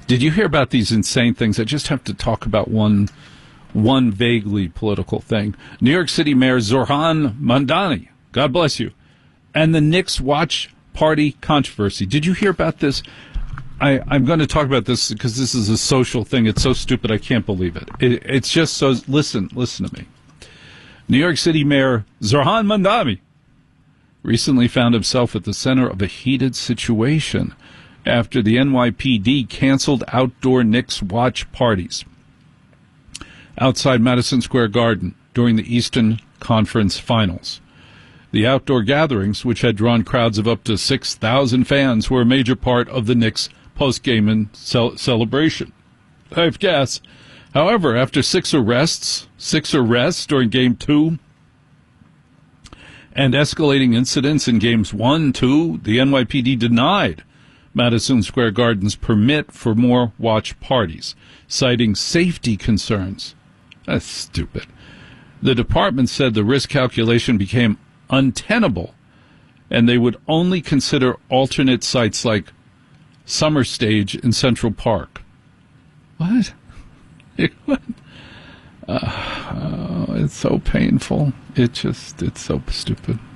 Did you hear about these insane things? I just have to talk about one vaguely political thing. New York City Mayor Zohran Mamdani, God bless you, and the Knicks Watch Party controversy. Did you hear about this? I'm going to talk about this because this is a social thing. It's so stupid I can't believe it. It's just so... Listen to me. New York City Mayor Zohran Mamdani recently found himself at the center of a heated situation after the NYPD canceled outdoor Knicks watch parties outside Madison Square Garden during the Eastern Conference Finals. The outdoor gatherings, which had drawn crowds of up to 6,000 fans, were a major part of the Knicks post-game celebration. I guess. However, after six arrests during Game 2 and escalating incidents in Games 1, 2, the NYPD denied Madison Square Garden's permit for more watch parties, citing safety concerns. That's stupid. The department said the risk calculation became untenable, and they would only consider alternate sites like Summer Stage in Central Park. What? It's so painful. It's so stupid.